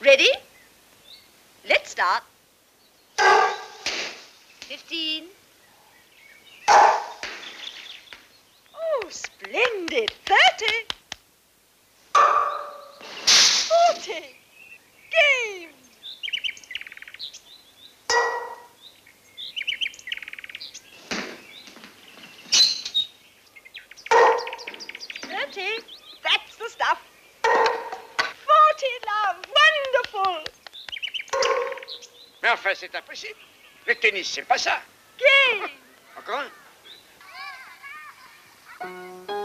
Ready? Let's start. 15. Oh, splendid. 30. 40. Game. 30. That's the stuff. 40, love. Wonderful. Mais enfin, c'est impossible. Le tennis, c'est pas ça. Game. Encore un.